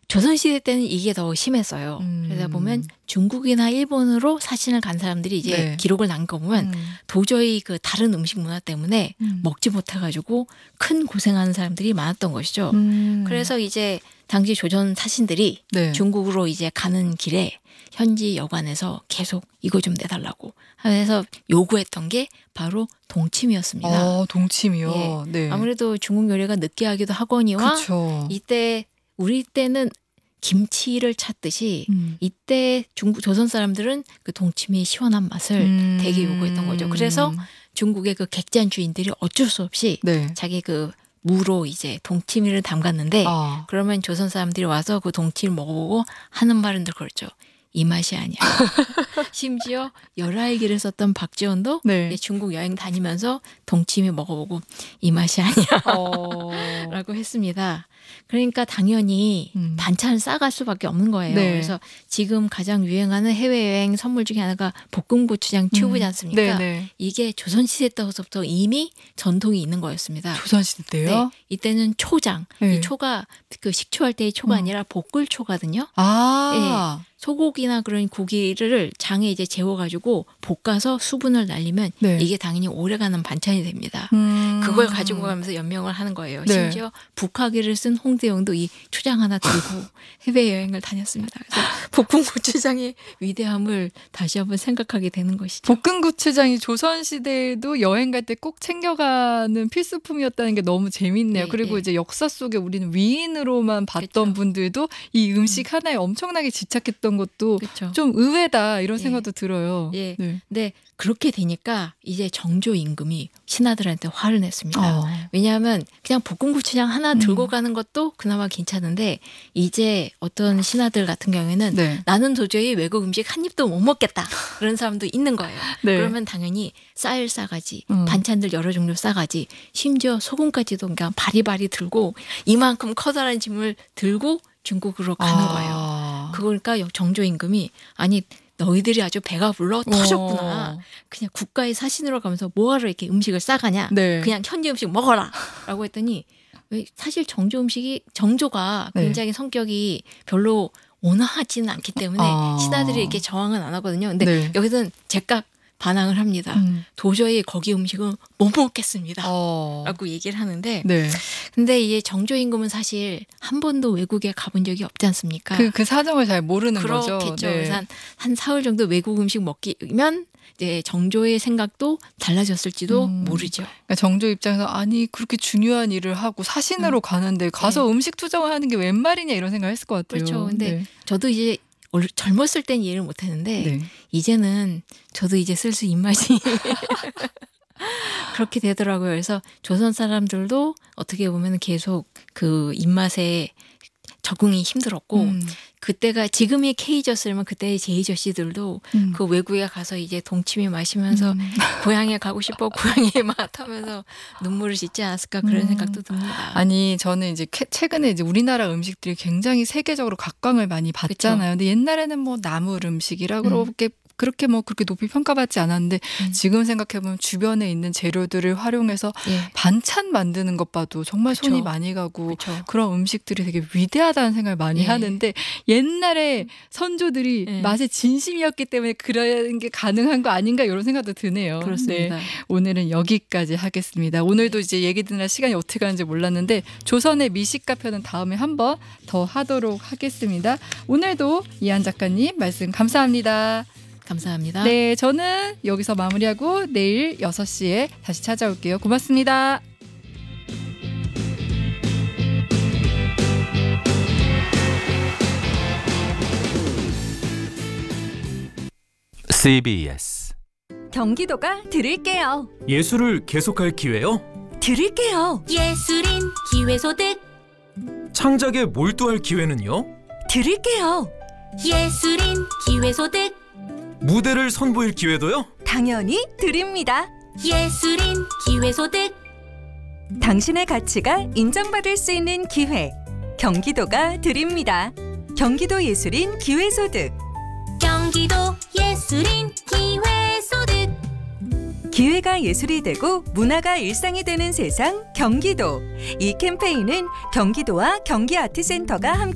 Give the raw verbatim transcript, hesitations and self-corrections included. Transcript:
조선시대 때는 이게 더 심했어요. 음. 그러다 보면 중국이나 일본으로 사신을 간 사람들이 이제 네. 기록을 남겨보면 음. 도저히 그 다른 음식 문화 때문에 음. 먹지 못해가지고 큰 고생하는 사람들이 많았던 것이죠. 음. 그래서 이제 당시 조선 사신들이 네. 중국으로 이제 가는 길에 현지 여관에서 계속 이거 좀 내달라고 하면서 요구했던 게 바로 동치미였습니다. 아, 동치미요. 예. 네. 아무래도 중국 요리가 느끼하기도 하거니와 그쵸. 이때 우리 때는 김치를 찾듯이 음. 이때 중국 조선 사람들은 그 동치미의 시원한 맛을 음. 되게 요구했던 거죠. 그래서 중국의 그 객잔 주인들이 어쩔 수 없이 네. 자기 그 무로 이제 동치미를 담갔는데 아. 그러면 조선 사람들이 와서 그 동치미를 먹어보고 하는 말은 늘 그렇죠. 이 맛이 아니야. 심지어 열알기를 썼던 박지원도 네. 중국 여행 다니면서 동치미 먹어보고 이 맛이 아니야. 어. 라고 했습니다. 그러니까 당연히 음. 반찬을 싸갈 수밖에 없는 거예요. 네. 그래서 지금 가장 유행하는 해외여행 선물 중에 하나가 볶음고추장 튜브지 않습니까? 음. 네네. 이게 조선시대 때부터 이미 전통이 있는 거였습니다. 조선시대 때요? 네, 이때는 초장. 네. 이 초가 그 식초할 때의 초가 음. 아니라 볶을초거든요. 아. 소고기나 그런 고기를 장에 이제 재워가지고 볶아서 수분을 날리면 네. 이게 당연히 오래가는 반찬이 됩니다. 음. 그걸 가지고 가면서 연명을 하는 거예요. 네. 심지어 북하기를 쓴 홍대영도 이 초장 하나 들고 해외여행을 다녔습니다. 그래서 볶음고추장의 위대함을 다시 한번 생각하게 되는 것이죠. 볶음고추장이 조선시대에도 여행 갈 때 꼭 챙겨가는 필수품이었다는 게 너무 재밌네요. 네, 그리고 네. 이제 역사 속에 우리는 위인으로만 봤던 그쵸. 분들도 이 음식 하나에 엄청나게 집착했던 것도 그렇죠. 좀 의외다 이런 예. 생각도 들어요. 예. 네. 근데 그렇게 되니까 이제 정조 임금이 신하들한테 화를 냈습니다. 어. 왜냐하면 그냥 볶음고추장 하나 음. 들고 가는 것도 그나마 괜찮은데 이제 어떤 신하들 같은 경우에는 네. 나는 도저히 외국 음식 한 입도 못 먹겠다 그런 사람도 있는 거예요. 네. 그러면 당연히 쌀 싸가지, 음. 반찬들 여러 종류 싸가지, 심지어 소금까지도 그냥 바리바리 들고 이만큼 커다란 짐을 들고 중국으로 가는 아. 거예요. 그러니까 정조 임금이 아니 너희들이 아주 배가 불러 터졌구나. 어. 그냥 국가의 사신으로 가면서 뭐하러 이렇게 음식을 싸가냐. 네. 그냥 현지 음식 먹어라. 라고 했더니 왜 사실 정조 음식이 정조가 네. 굉장히 성격이 별로 온화하지는 않기 때문에 아. 신하들이 이렇게 저항은 안 하거든요. 근데 네. 여기서는 제깍 반항을 합니다. 음. 도저히 거기 음식은 못 먹겠습니다. 어. 라고 얘기를 하는데 네. 근데 이게 정조 임금은 사실 한 번도 외국에 가본 적이 없지 않습니까? 그, 그 사정을 잘 모르는 그렇겠죠. 거죠. 네. 그래서 한, 한 사흘 정도 외국 음식 먹기면 이제 정조의 생각도 달라졌을지도 음. 모르죠. 그러니까 정조 입장에서 아니 그렇게 중요한 일을 하고 사신으로 음. 가는데 가서 네. 음식 투정을 하는 게 웬 말이냐 이런 생각을 했을 것 같아요. 그렇죠. 근데 네. 저도 이제 얼- 젊었을 땐 이해를 못했는데 네. 이제는 저도 이제 슬슬 입맛이 그렇게 되더라고요. 그래서 조선 사람들도 어떻게 보면 계속 그 입맛에 적응이 힘들었고 음. 그때가 지금의 케이저스라면 그때의 제이저씨들도 음. 그 외국에 가서 이제 동치미 마시면서 음. 고향에 가고 싶어 고향의 맛 하면서 눈물을 짓지 않았을까 그런 음. 생각도 듭니다. 아니 저는 이제 캐- 최근에 이제 우리나라 음식들이 굉장히 세계적으로 각광을 많이 받잖아요. 근데 옛날에는 뭐 나물 음식이라 음. 그렇게 그렇게 뭐 그렇게 높이 평가받지 않았는데 음. 지금 생각해보면 주변에 있는 재료들을 활용해서 예. 반찬 만드는 것 봐도 정말 그쵸. 손이 많이 가고 그렇죠. 그런 음식들이 되게 위대하다는 생각을 많이 예. 하는데 옛날에 선조들이 예. 맛에 진심이었기 때문에 그런 게 가능한 거 아닌가 이런 생각도 드네요. 그렇습니다. 네. 오늘은 여기까지 하겠습니다. 오늘도 이제 얘기 듣느라 시간이 어떻게 가는지 몰랐는데 조선의 미식가 편은 다음에 한번 더 하도록 하겠습니다. 오늘도 이한 작가님 말씀 감사합니다. 감사합니다. 네, 저는 여기서 마무리하고 내일 여섯 시에 다시 찾아올게요. 고맙습니다. 씨비에스 경기도가 드릴게요. 예술을 계속할 기회요? 드릴게요. 예술인 기회소득 창작에 몰두할 기회는요? 드릴게요. 예술인 기회소득 무대를 선보일 기회도요? 당연히 드립니다. 예술인 기회소득 당신의 가치가 인정받을 수 있는 기회. 경기도가 드립니다. 경기도 예술인 기회소득. 경기도 예술인 기회소득 기회가 예술이 되고 문화가 일상이 되는 세상 경기도. 이 캠페인은 경기도와 경기아트센터가 함께